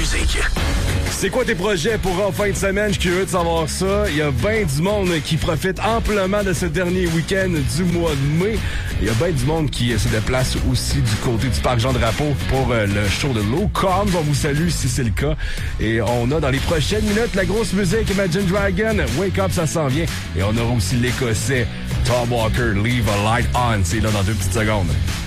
musique. C'est quoi tes projets pour en fin de semaine? Je suis curieux de savoir ça. Il y a bien du monde qui profite amplement de ce dernier week-end du mois de mai. Il y a bien du monde qui se déplace aussi du côté du parc Jean-Drapeau pour le show de Low Combs. On vous salue si c'est le cas. Et on a dans les prochaines minutes la grosse musique Imagine Dragon. Wake Up, ça s'en vient. Et on aura aussi l'Écossais Tom Walker, Leave a Light On. C'est là dans 2 petites secondes.